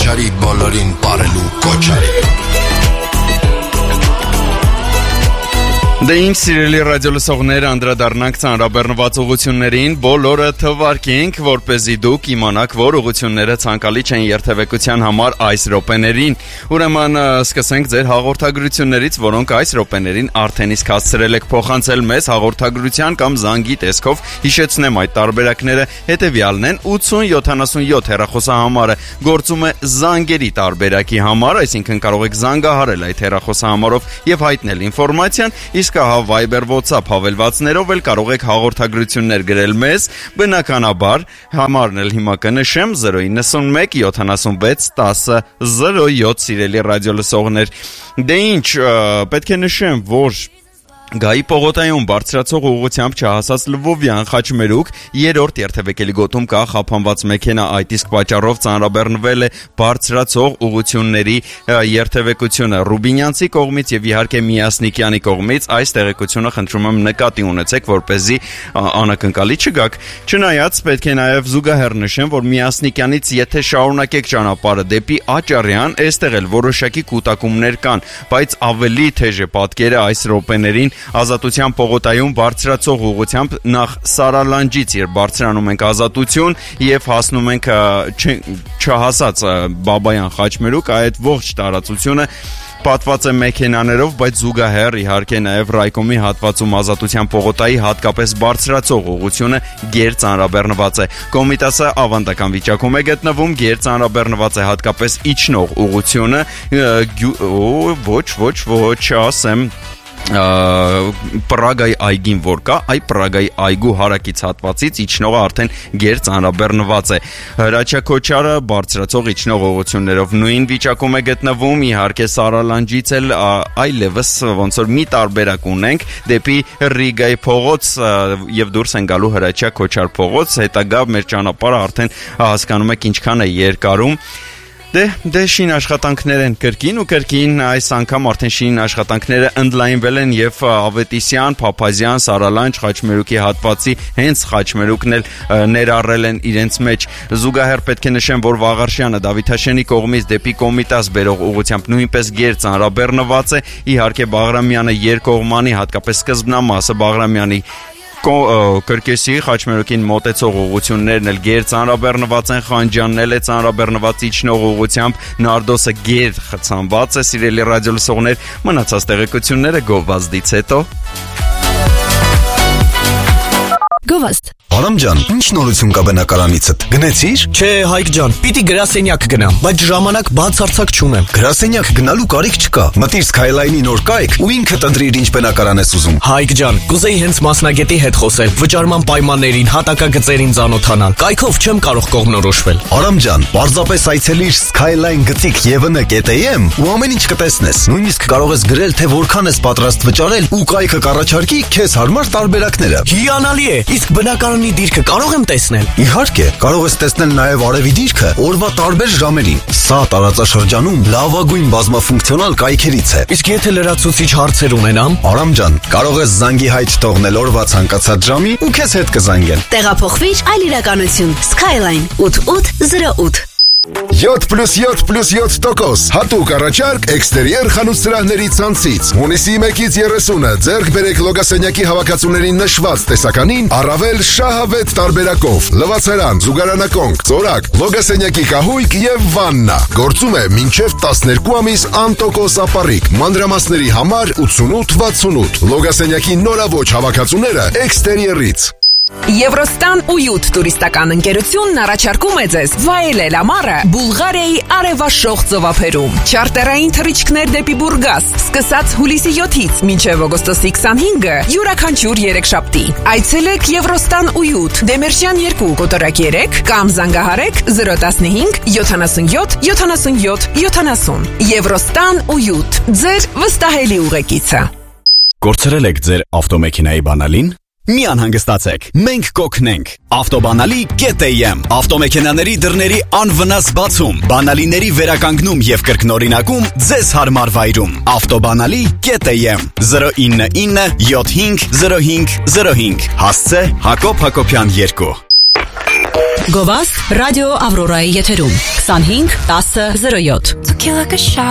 Քոչարի բոլորին պարելու Քոչարի Դե ինչ սիրելի ռադիոլսողներ, անդրադառնանք ծանրաբեռնված ուղղություններին, բոլորը թվարկենք, որպեսզի դուք իմանաք, որ ուղղությունները ցանկալի չեն երթևեկության համար այս րոպեներին։ Ուրեմն սկսենք ձեր հաղորդագրություններից, որոնք այս րոպեներին արդեն իսկ հասցրել եք փոխանցել մեզ հաղորդագրության կամ զանգի տեսքով։ Հիշեցնեմ, այդ տարբերակները հետևյալն են. 8077 հեռախոսահամարը գործում է զանգերի տարբերակի համար, այսինքն կարող եք զանգահարել այդ հեռախոսահամարով եւ հայտնել ինֆորմացիան, իսկ հա Viber, WhatsApp հավելվածներով էլ կարող եք հաղորդագրություններ գրել մեզ, բնականաբար համարն էլ հիմա կնշեմ 091 76 10 07 սիրելի ռադիոլսողներ։ Դե ինչ, պետք է նշեմ, որ Գայի պողոտայում բարձրացող ուղղությամբ չհասած Լվովյան Խաչմերուկ երրորդ երթևեկելի գոտում կա խափանված մեքենա, այդ իսկ պատճառով ծանրաբեռնվել է բարձրացող ուղղությունների երթևեկությունը Ռուբինյանցի կողմից եւ իհարկե Միասնիկյանի կողմից։ Այս տեղեկությունը խնդրում եմ նկատի ունեցեք, որպեսզի անակնկալի չգաք։ Չնայած պետք է նաեւ զուգահեռ նշեմ, որ Միասնիկյանից եթե շարունակեք ճանապարհը դեպի Աճարյան, այստեղ էլ որոշակի կուտակումներ կան, բայց ավելի թեժ է պատկերը այս րոպեներին Ազատության պողոտայում բարձրացող ուղղությամբ նախ Սարալանջից երբ բարձրանում ենք Ազատություն եւ հասնում ենք չհասած Բաբայան Խաչմերուկ, այդ ողջ տարածությունը պատված է մեքենաներով, բայց զուգահեռ իհարկե նաև Ռայկոմի հատվածում Ազատության պողոտայի հատկապես բարձրացող ուղղությունը գերծանրաբեռնված է։ Կոմիտասը ավանդական վիճակում է գտնվում, գերծանրաբեռնված է հատկապես իջնող ուղղությունը, ոչ, ասեմ Պրագայի այգին որ կա, այ Պրագայի այգու հարակից հատվածից իջնողը արդեն գերծանրաբեռնված է։ Հրաչյա Քոչարը բարձրացող իջնող ուղղություններով նույն վիճակում է գտնվում, իհարկե Սարալանջից էլ այլևս ոնց որ մի տարբերակ ունենք դեպի Ռիգայի փողոց եւ դուրս են գալու Հրաչյա Քոչար փողոց, հետագա մեր ճանապարհը արդեն հասկանում եք ինչքան է երկարում։ Դե շին աշխատանքներ են կրկին այս անգամ արդեն շին աշխատանքները ընդլայնվել են եւ Ավետիսյան, Փափազյան, Սարալանջ, Խաչմերուկի հատվածի հենց Խաչմերուկն էլ ներառել են իրենց մեջ։ Զուգահեռ պետք է նշեմ, որ Վաղարշյանը Դավիթաշենի կողմից դեպի Կոմիտաս բերող ուղղությամբ նույնպես գերծանրաբեռնված է, իհարկե Բաղրամյանը երկկողմանի, հատկապես սկզբնամասը Բաղրամյանի Կրկեսի Խաչմերուկին մոտեցող ուղղություններն էլ գերծանրաբեռնված են, Խանջյանն էլ է ծանրաբեռնված իջնող ուղղությամբ, Նարդոսը գերխցանված է, սիրելի ռադիոլսողներ, մնացած տեղեկությունները գովազդից հետո։ Գովազդ։ Արամ ջան, ինչ նորություն կա բնակարանիցդ։ Գնեցիր։ Չէ, Հայկ ջան, պիտի գրասենյակ գնամ, բայց ժամանակ բացարձակ չունեմ։ Գրասենյակ գնալու կարիք չկա։ Մտիր Skyline-ի նոր կայք ու ինքդ ընտրիր ինչ բնակարան ես ուզում։ Հայկ ջան, կուզեի հենց մասնագետի հետ խոսել, վճարման պայմաններին, հատակագծերին ծանոթանալ։ Կայքով չեմ կարող կողմնորոշվել։ Արամ ջան, պարզապես այցելիր skyline.gtm ու ամեն ինչ կտեսնես։ Նույնիսկ կարող ես գրել, թե որքան ես պատրաստ վճարել ու կայքը կառաջարկի քեզ հարմար տարբերակները։ Հիանալի է, իսկ բնակարանի դիրքը կարող եմ տեսնել։ Իհարկե, կարող ես տեսնել նաև արևի դիրքը օրվա տարբեր ժամերին։ Սա տարածաշրջանում լավագույն բազմաֆունկցիոնալ կայքերից է։ Իսկ եթե լրացուցիչ հարցեր ունենամ, Արամ ջան, կարող ես զանգի հայտ թողնել օրվա ցանկացած ժամի ու քեզ հետ կզանգեն։ Տեղափոխվիր այլ իրականություն։ Skyline 8808 7+7+7% հատուկ առաջարկ էքստերիեր խանութ սրահների ցանցից։ Հունիսի 1-ից 30-ը ձեռք բերեք լոգասենյակի հավաքածուներին նշված տեսականին առավել շահավետ տարբերակով։ Լվացարան, զուգարանակոնք, ծորակ, լոգասենյակի կահույք եւ վաննա։ Գործում է մինչեւ 12 ամիս անտոկոս ապառիկ։ Մանրամասների համար 8868։ Լոգասենյակի նորաոճ հավաքածուները էքստերիերից։ Եվրոստան Ույուտ տուրիստական ընկերությունն առաջարկում է ձեզ վայելել ամառը Բուլղարիայի արևաշող ծովափերում։ Չարտերային թռիչքներ դեպի Բուրգաս, սկսած հուլիսի 7-ից մինչև օգոստոսի 25-ը յուրաքանչյուր երեքշաբթի։ Այցելեք Եվրոստան Ույուտ, Դեմերշյան 2, կոտորակ 3 կամ զանգահարեք 015 77 77 70։ Եվրոստան Ույուտ, ձեր վստահելի ուղեկիցը։ Կորցրել եք ձեր ավտոմեքենայի բանալին։ Մի անհանգստացեք, մենք կօգնենք։ Ավտոբանալի.am Ավտոմեքենաների դռների անվնաս բացում, բանալիների վերականգնում եւ կրկնօրինակում ձեզ հարմար վայրում։ Ավտոբանալի.am 099 75 05 05 հասցե Հակոբ Հակոբյան 2 Գովազդ ռադիո Ավրորայի եթերում 25 10 07